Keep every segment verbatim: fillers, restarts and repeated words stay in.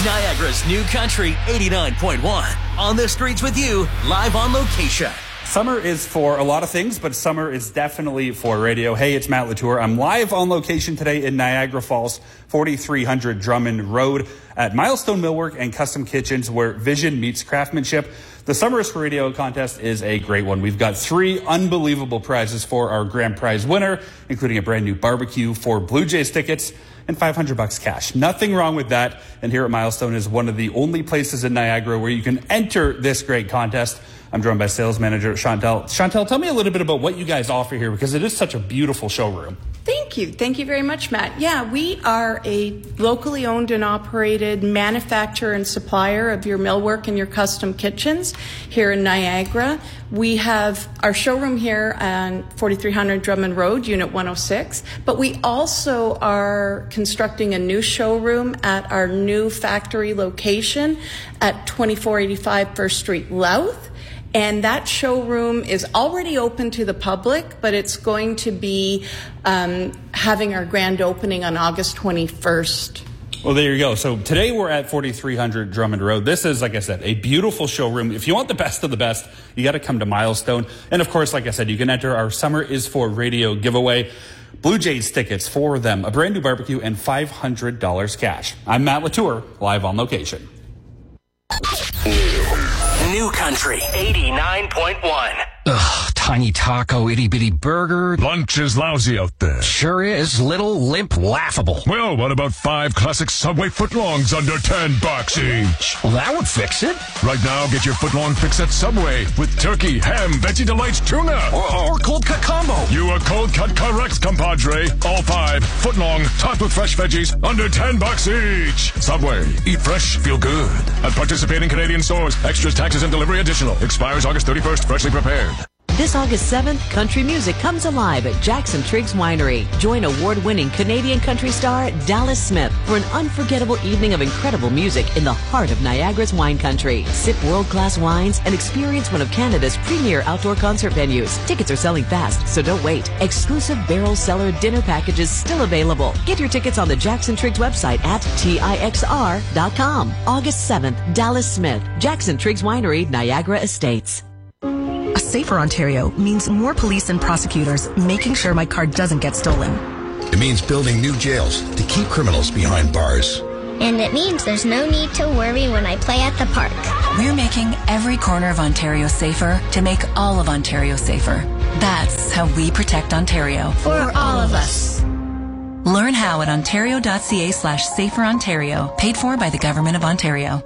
Niagara's New Country eighty-nine point one. On the streets with you, live on location. Summer is for a lot of things, but summer is definitely for radio. Hey, it's Matt Latour. I'm live on location today in Niagara Falls, forty-three hundred Drummond Road at Milestone Millwork and Custom Kitchens, where vision meets craftsmanship. The Summer is for Radio contest is a great one. We've got three unbelievable prizes for our grand prize winner, including a brand new barbecue, four Blue Jays tickets, and five hundred bucks cash. Nothing wrong with that. And here at Milestone is one of the only places in Niagara where you can enter this great contest. I'm joined by sales manager Chantel. Chantel, tell me a little bit about what you guys offer here, because it is such a beautiful showroom. Thank you. Thank you very much, Matt. Yeah, we are a locally owned and operated manufacturer and supplier of your millwork and your custom kitchens here in Niagara. We have our showroom here on forty-three hundred Drummond Road, Unit one oh six, but we also are constructing a new showroom at our new factory location at twenty-four eighty-five First Street, Louth. And that showroom is already open to the public, but it's going to be um, having our grand opening on August twenty-first. Well, there you go. So today we're at forty-three hundred Drummond Road. This is, like I said, a beautiful showroom. If you want the best of the best, you got to come to Milestone. And of course, like I said, you can enter our Summer is for Radio giveaway. Blue Jays tickets for them, a brand new barbecue, and five hundred dollars cash. I'm Matt Latour, live on location. New Country eighty-nine point one. Ugh, tiny taco, itty bitty burger. Lunch is lousy out there. Sure is. Little, limp, laughable. Well, what about five classic Subway footlongs under ten bucks each? Well, that would fix it. Right now, get your footlong fix at Subway with turkey, ham, Veggie Delights, tuna. Or, or cold cut combo. You are cold cut correct, compadre. All five footlong, topped with fresh veggies, under ten bucks each. Subway. Eat fresh, feel good. At participating Canadian stores. Extras, taxes, and delivery additional. Expires August thirty-first. Freshly prepared. This August seventh, country music comes alive at Jackson Triggs Winery. Join award-winning Canadian country star Dallas Smith for an unforgettable evening of incredible music in the heart of Niagara's wine country. Sip world-class wines and experience one of Canada's premier outdoor concert venues. Tickets are selling fast, so don't wait. Exclusive barrel cellar dinner packages still available. Get your tickets on the Jackson Triggs website at tixr dot com. August seventh, Dallas Smith, Jackson Triggs Winery, Niagara Estates. A safer Ontario means more police and prosecutors making sure my car doesn't get stolen. It means building new jails to keep criminals behind bars. And it means there's no need to worry when I play at the park. We're making every corner of Ontario safer to make all of Ontario safer. That's how we protect Ontario. For all of us. Learn how at ontario.ca slash safer Ontario. Paid for by the Government of Ontario.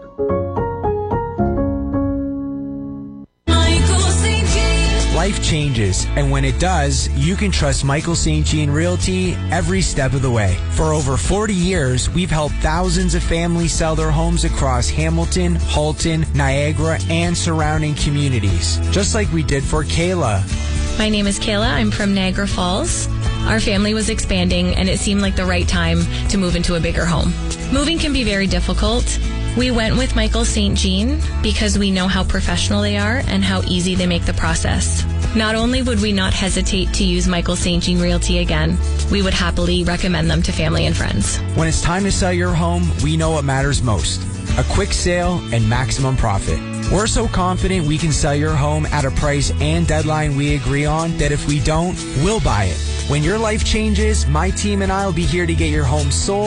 Life changes, and when it does, you can trust Michael Saint Jean Realty every step of the way. For over forty years, we've helped thousands of families sell their homes across Hamilton, Halton, Niagara, and surrounding communities, just like we did for Kayla. My name is Kayla. I'm from Niagara Falls. Our family was expanding, and it seemed like the right time to move into a bigger home. Moving can be very difficult. We went with Michael Saint Jean because we know how professional they are and how easy they make the process. Not only would we not hesitate to use Michael Saint Jean Realty again, we would happily recommend them to family and friends. When it's time to sell your home, we know what matters most: a quick sale and maximum profit. We're so confident we can sell your home at a price and deadline we agree on that if we don't, we'll buy it. When your life changes, my team and I will be here to get your home sold